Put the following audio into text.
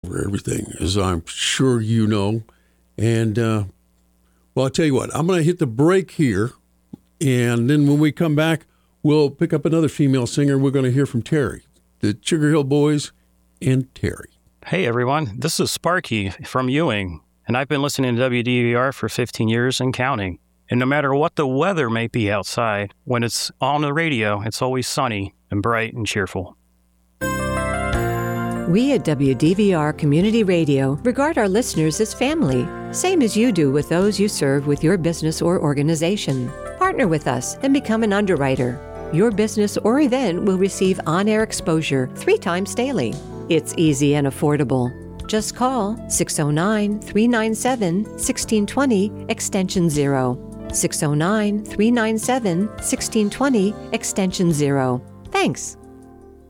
over everything, as I'm sure you know. And, well, I'll tell you what, I'm going to hit the break here. And then when we come back, we'll pick up another female singer. We're going to hear from Terry, the Sugar Hill Boys, and Terry. Hey, everyone. This is Sparky from Ewing, and I've been listening to WDVR for 15 years and counting. And no matter what the weather may be outside, when it's on the radio, it's always sunny and bright and cheerful. We at WDVR Community Radio regard our listeners as family, same as you do with those you serve with your business or organization. Partner with us and become an underwriter. Your business or event will receive on-air exposure 3 times daily. It's easy and affordable. Just call 609-397-1620, extension 0. 609-397-1620, extension 0. Thanks.